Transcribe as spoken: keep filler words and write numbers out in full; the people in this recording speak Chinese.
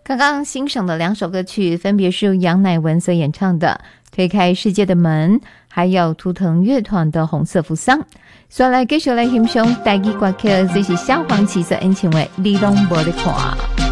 刚刚欣赏的两首歌曲分别是由杨乃文所演唱的《推开世界的门》，还有图腾乐团的《红色扶桑》。所以来继续来欣赏第二歌曲，这是萧煌奇所演唱的《你拢无在看》。